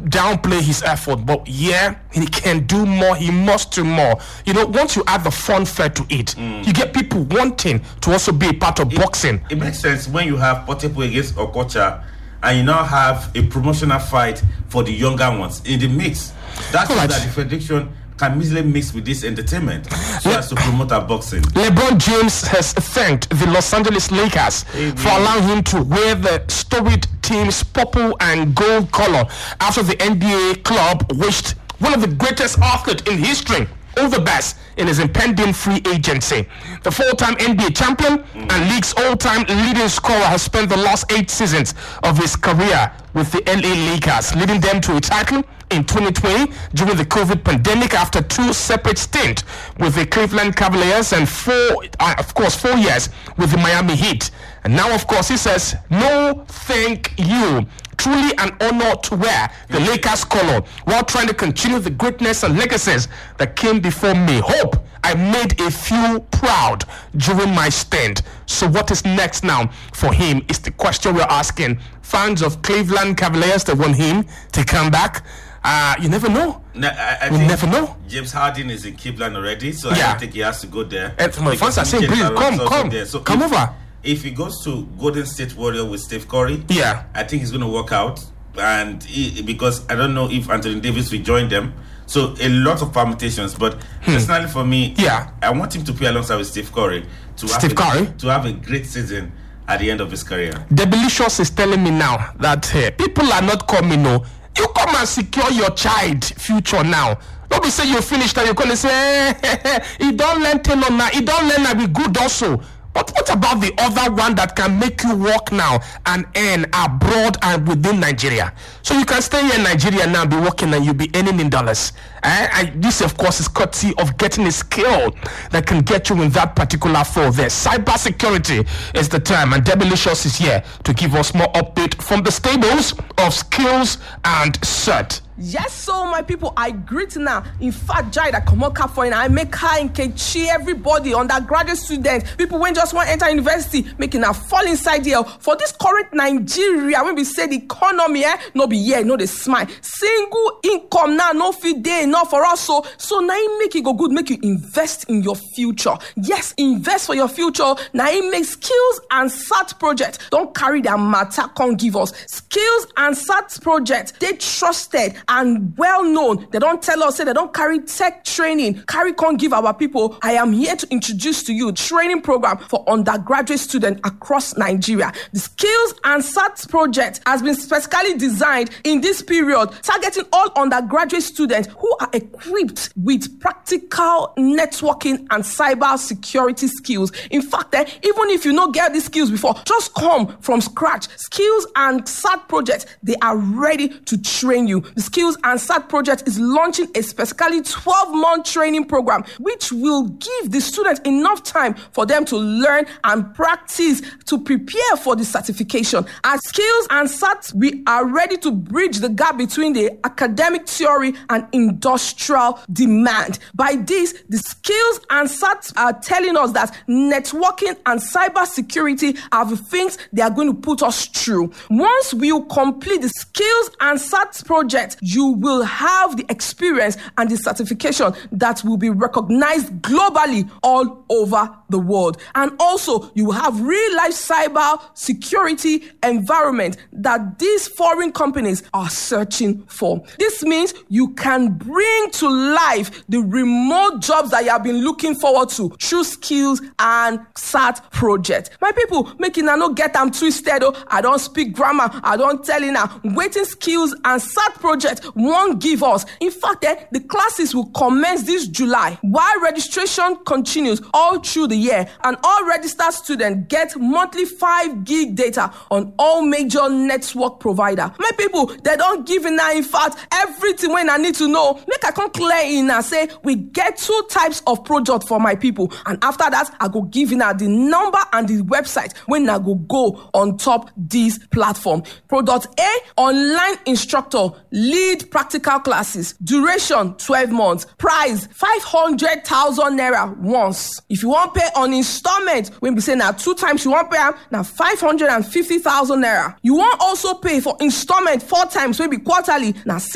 downplay his effort, but yeah, he can do more. He must do more. Once you add the fun fair to it, you get people wanting to also be a part of boxing. It makes sense when you have Portable against Okocha, and you now have a promotional fight for the younger ones in the mix. That's right. That the federation can easily mix with this entertainment so as to promote our boxing. LeBron James has thanked the Los Angeles Lakers for allowing him to wear the storied team's purple and gold color after the NBA club wished one of the greatest athletes in history all the best in his impending free agency. The four-time NBA champion and league's all-time leading scorer has spent the last 8 seasons of his career with the LA Lakers, leading them to a title in 2020 during the COVID pandemic after 2 separate stints with the Cleveland Cavaliers and 4 years with the Miami Heat. And now, of course, he says, no, thank you. Truly an honor to wear the Lakers color while trying to continue the greatness and legacies that came before me. Hope I made a few proud during my stint. So what is next now for him is the question we're asking. Fans of Cleveland Cavaliers that want him to come back. You never know. I think never know. James Harden is in Cleveland already, so I don't think he has to go there. And my fans are saying, please come over. If he goes to Golden State Warrior with Steph Curry, I think he's going to work out. And because I don't know if Anthony Davis will join them. So a lot of permutations. But personally for me, I want him to play alongside with Steph Curry to have a great season at the end of his career. Debilicious is telling me now that people are not coming. No, you come and secure your child future now. Don't be say you finished and you're going to say, he don't learn Taylor now. He don't learn and be good also. But what about the other one that can make you work now and earn abroad and within Nigeria? So you can stay here in Nigeria now, be working, and you'll be earning in dollars. This, of course, is courtesy of getting a skill that can get you in that particular field there. Cybersecurity is the term, and Debilicious is here to give us more update from the stables of skills and cert. Yes, so my people, I greet now. In fact, Jai that come up for I make her in Kechi, everybody, undergraduate students, people when just want to enter university, making a fall inside here for this current Nigeria. When we say the economy, no be here, no the smile. Single income now, no feed day, enough for us. So now it make it go good, make you invest in your future. Yes, invest for your future. Now it make skills and cert project. Don't carry their matter, can't give us. Skills and cert project, they trusted and well known. They don't tell us, say they don't carry tech training. Can't give our people. I am here to introduce to you training program for undergraduate students across Nigeria. The Skills and Cert project has been specifically designed in this period, targeting all undergraduate students who are equipped with practical networking and cyber security skills. In fact, even if you don't get these skills before, just come from scratch. Skills and Cert project, they are ready to train you. The Skills and Cert project is launching a specifically 12-month training program, which will give the students enough time for them to learn and practice to prepare for the certification. At Skills and Cert, we are ready to bridge the gap between the academic theory and industrial demand. By this, the Skills and Cert are telling us that networking and cybersecurity are the things they are going to put us through. Once we complete the Skills and Cert project, you will have the experience and the certification that will be recognized globally all over the world. And also, you will have real-life cyber security environment that these foreign companies are searching for. This means you can bring to life the remote jobs that you have been looking forward to through Skills and Cert project. My people, making I not get them twisted. I don't speak grammar. I don't tell you now. Waiting Skills and Cert project won't give us. In fact, the classes will commence this July while registration continues all through the year, and all registered students get monthly 5 gig data on all major network provider. My people, they don't give in now. In fact, everything when I need to know, make I come clear in and say we get 2 types of product for my people, and after that I go give in the number and the website when I go on top this platform. Product A, online instructor, lead practical classes, duration 12 months, price 500,000 naira once. If you want pay on installment, when we say now 2 times you want pay now 550,000 naira. You want also pay for installment 4 times, maybe quarterly now